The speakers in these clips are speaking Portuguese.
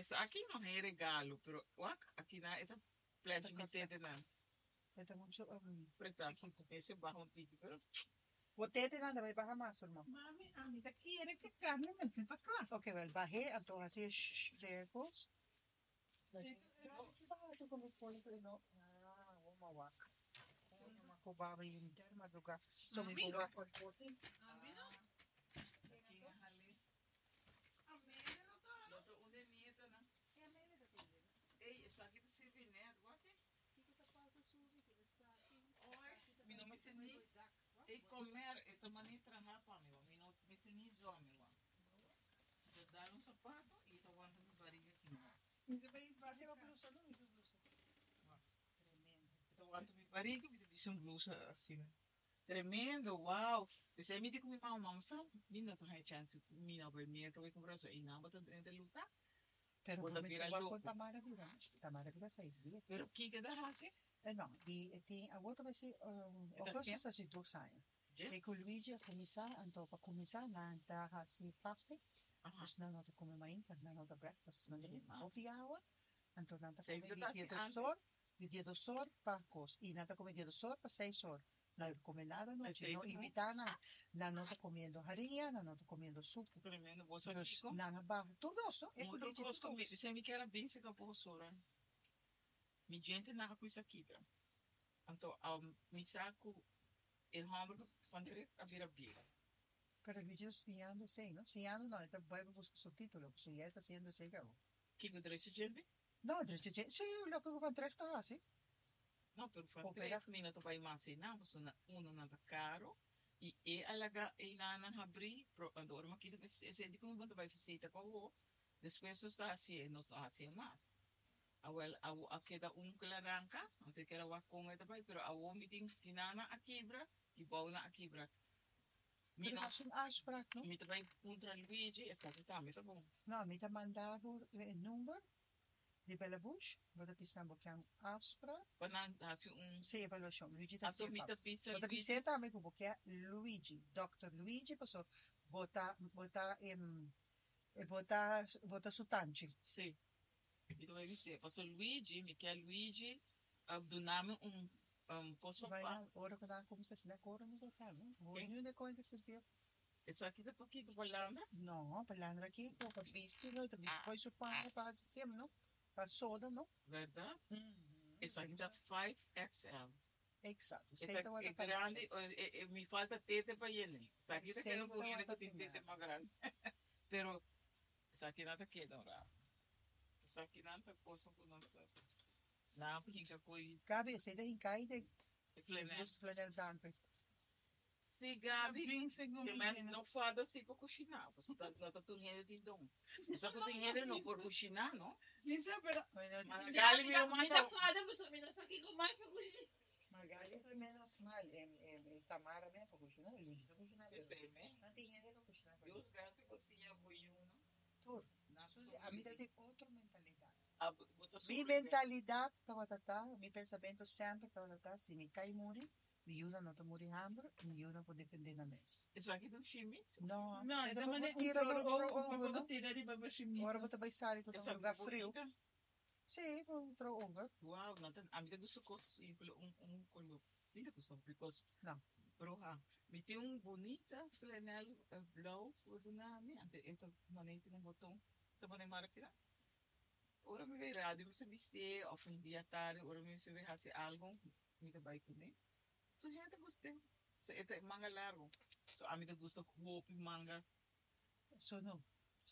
Essa aqui não é regalo, pero aqui na esta pledge me tete na. Esta mucho Preta, chiquito. esse barro tipo, pero Botete nada, vai bajar más, hermano. Mami, a mí te quiere que carne me sepa claro. Ok, well, bajé, entonces así es lejos. Así como pone, pero no. Ah, vamos a vaca. Vamos a cobar en terma lugar. So me cobar por pote. A mí no. aqui na rali. A mí no está. Loto une nieta na. É a mãe da filha. Ei, essa aqui tá servindo, né? Guaque. O que passa sujo que ele sabe. Oi, mi não me seni. Ei, comer, esta mania trabalhar para mim, mi não me seni zo, meu. Eu dar sapato e eu aguento minha barriga aqui, não. Você vai Así va fazer blusa, ¿no? Hizo blusa. tremendo. Eu aguento minha barriga, me disse um blusa assim, né? Tremendo, uau! Você me diz que me mal, sabe? Minha não tem chance, minha vai me que vai comprar só e não, mas tem de lutar. Pero Cuando como quiera se va loco. con Tamara Vida. Tamara Vida 6 días. Pero que dá assim? No, die agora vai ser agosto assim 2 anos. E com o Luigi a começar, então para começar na terra assim fasting. Dus não nota comer mais, não nota breakfast, não tem coffee hour. Então não tá comer dia do sol, dia do sol para cos e não tá comer dia do sol para 6 horas. Não come nada, não, não evitar nada. Não tá comendo farinha, não tá comendo suco. Tremendo, você aqui. Não, tudo isso. É muito gosto comigo. Você me quer bem se acabou sora. Mi gente na com isso aqui, tá? Então, me saco e hambúrguer quando ele abrir a bira. Pero el video enseñando, sí, ¿no? Enseñando, no, esta voy a buscar subtítulos, pues ya está haciendo ese cabo. Que goedreise gente? No, sí, lo que van tres está así. Não, pero fan três mina to vai masi na, pues uno nada caro e alaga e na abrir pro andor ma kida se di como vai visita para o depois só está assim, não está assim mais. Awel a queda claranga, ante que era wa com eta vai, pero a meeting tinana a quebra e bom na a quebra. Pero es un afspraak, ¿no? Mi te vai contra Luigi, exactamente, tá bom. No, mi te mandado el número de Bella Bush, wat heb je staan bekend afspraak? Quando assim Sim, evaluação. Luigi tá assim. Mi te pisa Wat heb je staan também com porque Luigi, Dr. Luigi, passou botar sutanchi. Sim. Mi te vai dizer, passou Luigi, mi quer Luigi, do nome posso falar. Ora que dá como se fosse cor no local, não? Hoje não é coisa que se vê. Isso aqui tá pouquinho com palavra? Não, palavra aqui, com a vista, não, também foi chupar para esse tempo, não? Para soda, não? Verdade? Isso aqui tá 5XL. Exato. É grande, me falta tete para ele. Isso aqui tá querendo por ele que tem tete mais grande. Pero, isso aqui não tá querendo, isso aqui não tá posso com nossa. Não, porque já foi. Gabi, você tem que ir de flanel branco. Sim, Gabi, mas não fada assim para cozinhar. Você tá tudo rende de dom. Só que tem rende não por cozinhar, não? Isso é verdade. Mas Gali me manda. Ainda fada, mas me dá aqui com mais para cozinhar. Magali é menos mal, Tamara mesmo para cozinhar, ele está cozinhando. Eu sei, né? Não tem rende para cozinhar. E os gatos cozinham boiuno. Tudo. A vida tem outra mentalidade. Minha mentalidade está meu pensamento sempre está se me cai muri, me usa não muri hambre, me usa para defender na mesa. Isso aqui não chime? Não, é da maneira que eu tirar de babachimi. Agora você vai sair com um lugar frio. Sim, vou entrar over. Uau, não tem, a minha do socorro simples, colo. Ainda custa because não. Pero me tem bonita flanela blau, por na minha, então maneira tem botão, tá maneira marca. Ora me veio rádio, me se vestir, ou um dia tarde, ora me se veio fazer algo, me dá bike né? Tu gente gostei. Se é manga largo. So a mim te gusta roupa manga. So não.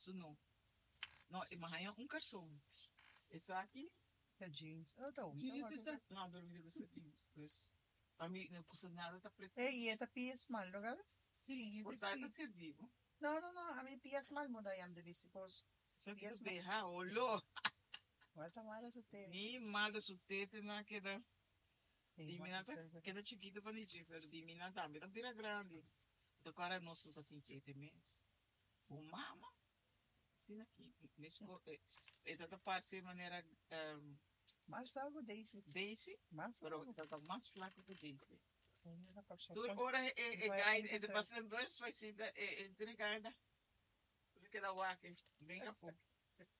Não, e mas é garçom. Essa aqui é jeans. Oh, tá. Não, pero me gusta jeans. Pues a mim não custa nada tá preto. E esta pia small, não é? Sim, portanto servido. Não, a mim pia small muda aí ande because só que beha olo. Volta mais o tete. Ni mada su tete na queda. Diminata queda chiquito para dizer, pero diminata me tá vira grande. Então cara nosso tá tem tete mês. O mama sim aqui nesse esta parte de maneira mais flaco Daisy, mais flaco, tá mais flaco que Daisy. Toda hora é de passando dois vai ser entregar ainda. Porque da wake, bem a pouco.